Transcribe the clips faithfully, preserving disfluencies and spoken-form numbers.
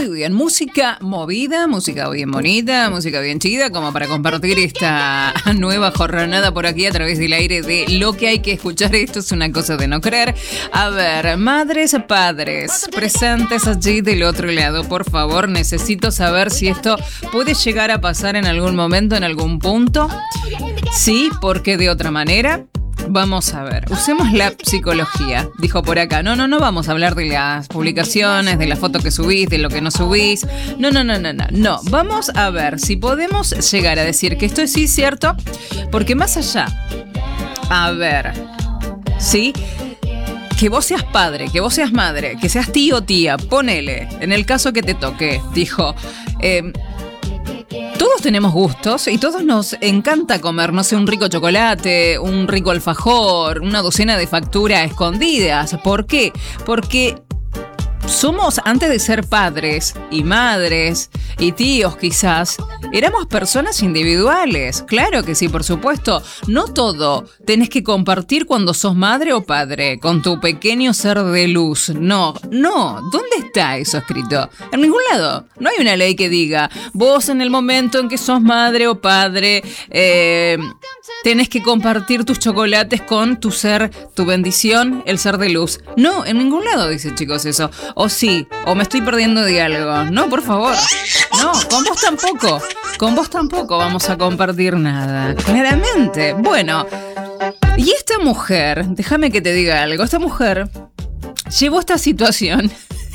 Muy bien, música movida, música bien bonita, música bien chida, como para compartir esta nueva jornada por aquí a través del aire de Lo que hay que escuchar. Esto es una cosa de no creer. A ver, madres, padres, presentes allí del otro lado, por favor, necesito saber si esto puede llegar a pasar en algún momento, en algún punto. Sí, porque de otra manera... Vamos a ver, usemos la psicología, dijo por acá. No, no, no vamos a hablar de las publicaciones, de la foto que subís, de lo que no subís. No, no, no, no, no. No, vamos a ver si podemos llegar a decir que esto es sí cierto, porque más allá, a ver, ¿sí? Que vos seas padre, que vos seas madre, que seas tío o tía, ponele, en el caso que te toque, dijo... Eh, Todos tenemos gustos y todos nos encanta comer, no sé, un rico chocolate, un rico alfajor, una docena de facturas escondidas. ¿Por qué? Porque somos, antes de ser padres y madres y tíos quizás, éramos personas individuales. Claro que sí, por supuesto. No todo tenés que compartir cuando sos madre o padre con tu pequeño ser de luz. No, no. ¿Dónde está eso escrito? En ningún lado. No hay una ley que diga, vos en el momento en que sos madre o padre, eh, tenés que compartir tus chocolates con tu ser, tu bendición, el ser de luz. No, en ningún lado dice, chicos, eso. O sí, o me estoy perdiendo de algo. No, por favor. No, con vos tampoco. Con vos tampoco vamos a compartir nada. Claramente. Bueno, y esta mujer, déjame que te diga algo, esta mujer llevó esta situación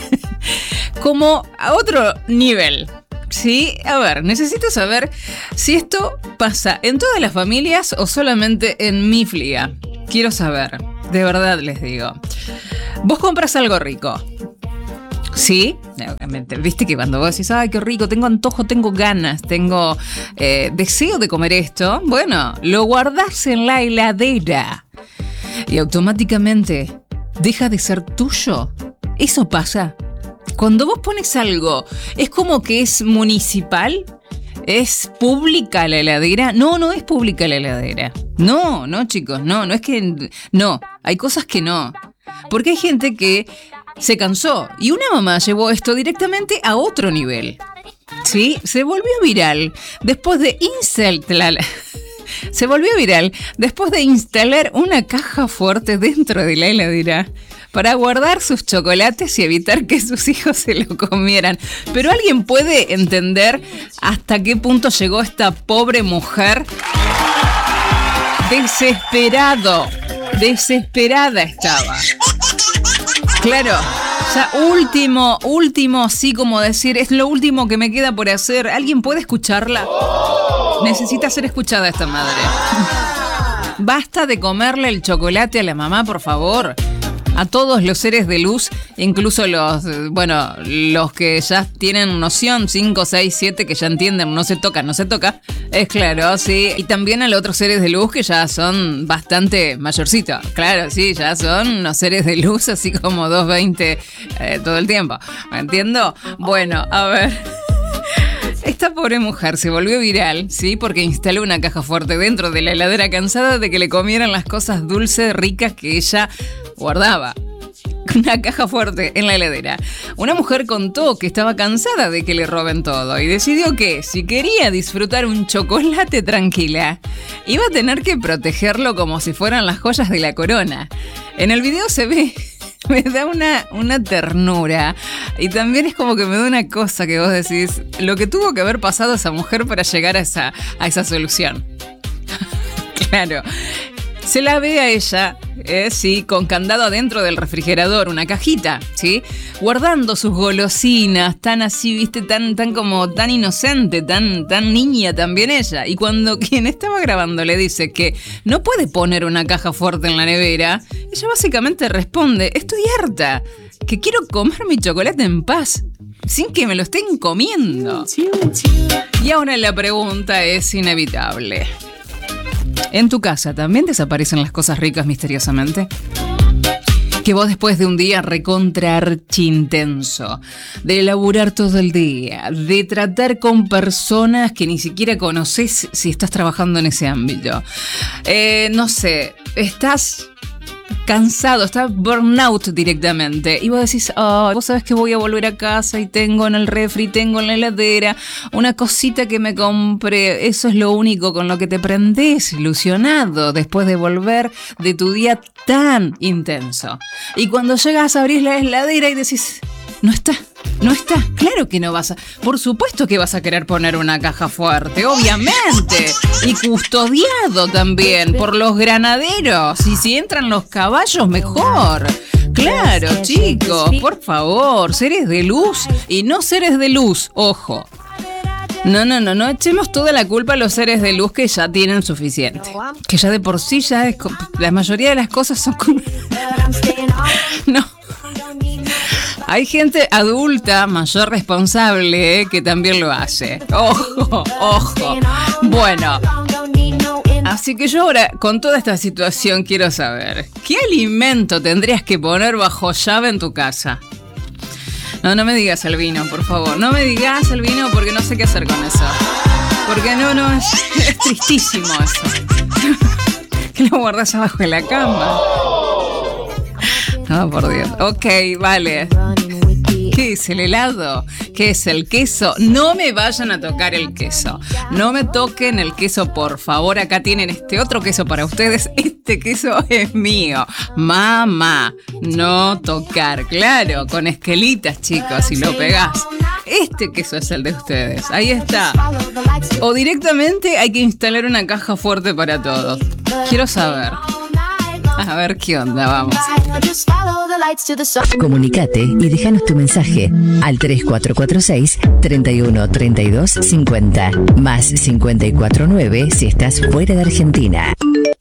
como a otro nivel. Sí, a ver, necesito saber si esto pasa en todas las familias o solamente en mi flia. Quiero saber, de verdad les digo. Vos compras algo rico. ¿Sí? Viste que cuando vos decís, ay, qué rico, tengo antojo, tengo ganas, tengo eh, deseo de comer esto, bueno, lo guardás en la heladera y automáticamente deja de ser tuyo. Eso pasa. Cuando vos pones algo, es como que es municipal, es pública la heladera. No, no es pública la heladera. No, no, chicos, no, no es que... No, hay cosas que no. Porque hay gente que se cansó y una mamá llevó esto directamente a otro nivel. Sí, se volvió viral después de instalar... Se volvió viral después de instalar una caja fuerte dentro de la heladera para guardar sus chocolates y evitar que sus hijos se lo comieran. Pero ¿alguien puede entender hasta qué punto llegó esta pobre mujer? Desesperado, desesperada estaba. Claro, ya último, último, así como decir, es lo último que me queda por hacer. ¿Alguien puede escucharla? Necesita ser escuchada esta madre. Basta de comerle el chocolate a la mamá, por favor. A todos los seres de luz, incluso los, bueno, los que ya tienen noción, cinco, seis, siete, que ya entienden, no se toca, no se toca, es claro, sí. Y también a los otros seres de luz que ya son bastante mayorcitos, claro, sí, ya son unos seres de luz así como doscientos veinte eh, todo el tiempo, ¿me entiendo? Bueno, a ver... Esta pobre mujer se volvió viral, ¿sí? Porque instaló una caja fuerte dentro de la heladera cansada de que le comieran las cosas dulces, ricas que ella guardaba. Una caja fuerte en la heladera. Una mujer contó que estaba cansada de que le roben todo y decidió que, si quería disfrutar un chocolate tranquila, iba a tener que protegerlo como si fueran las joyas de la corona. En el video se ve... Me da una, una ternura y también es como que me da una cosa que vos decís, lo que tuvo que haber pasado esa mujer para llegar a esa, a esa solución. Claro, se la ve a ella, eh, sí, con candado adentro del refrigerador, una cajita, ¿sí? Guardando sus golosinas, tan así, viste, tan, tan como, tan inocente, tan, tan niña también ella. Y cuando quien estaba grabando le dice que no puede poner una caja fuerte en la nevera, ella básicamente responde, estoy harta, que quiero comer mi chocolate en paz, sin que me lo estén comiendo. Y ahora la pregunta es inevitable. ¿En tu casa también desaparecen las cosas ricas misteriosamente? Que vos después de un día recontra archintenso, de laburar todo el día, de tratar con personas que ni siquiera conoces si estás trabajando en ese ámbito, eh, no sé, estás cansado, estás burnout directamente. Y vos decís, oh, vos sabés que voy a volver a casa y tengo en el refri, tengo en la heladera una cosita que me compré. Eso es lo único con lo que te prendés, ilusionado, después de volver de tu día tan intenso. Y cuando llegas a abrir la heladera y decís, no está. No está, claro que no vas a... Por supuesto que vas a querer poner una caja fuerte, obviamente. Y custodiado también por los granaderos. Y si entran los caballos, mejor. Claro, chicos, por favor, seres de luz y no seres de luz, ojo. No, no, no, no echemos toda la culpa a los seres de luz que ya tienen suficiente. Que ya de por sí ya es... La mayoría de las cosas son... No. Hay gente adulta, mayor responsable, eh, que también lo hace. Ojo, ojo. Bueno, así que yo ahora, con toda esta situación, quiero saber, ¿qué alimento tendrías que poner bajo llave en tu casa? No, no me digas el vino, por favor. No me digas el vino porque no sé qué hacer con eso. Porque no, no, es, es tristísimo eso. Que lo guardas abajo de la cama. No, por Dios. Ok, vale. ¿Qué es el helado? ¿Qué es el queso? No me vayan a tocar el queso. No me toquen el queso, por favor. Acá tienen este otro queso para ustedes. Este queso es mío. Mamá, no tocar. Claro, con esquelitas, chicos, si lo pegás. Este queso es el de ustedes. Ahí está. O directamente hay que instalar una caja fuerte para todos. Quiero saber. A ver qué onda, vamos. Comunicate y déjanos tu mensaje al tres cuatro cuatro seis, treinta y uno, treinta y dos, cincuenta más cincuenta y cuatro nueve si estás fuera de Argentina.